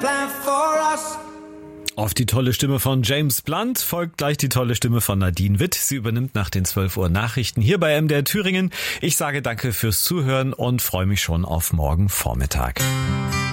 plan for us. Auf die tolle Stimme von James Blunt folgt gleich die tolle Stimme von Nadine Witt. Sie übernimmt nach den 12 Uhr Nachrichten hier bei MDR Thüringen. Ich sage danke fürs Zuhören und freue mich schon auf morgen Vormittag.